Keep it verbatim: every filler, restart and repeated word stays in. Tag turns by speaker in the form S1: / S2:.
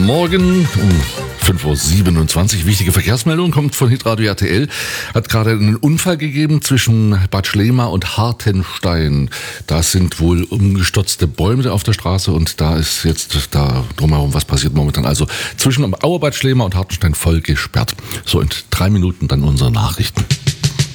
S1: Morgen um fünf Uhr siebenundzwanzig. Wichtige Verkehrsmeldung kommt von Hitradio R T L. Hat gerade einen Unfall gegeben zwischen Bad Schlema und Hartenstein. Da sind wohl umgestürzte Bäume auf der Straße und da ist jetzt da drumherum was passiert momentan. Also zwischen Auerbad Schlema und Hartenstein voll gesperrt. So in drei Minuten dann unsere Nachrichten.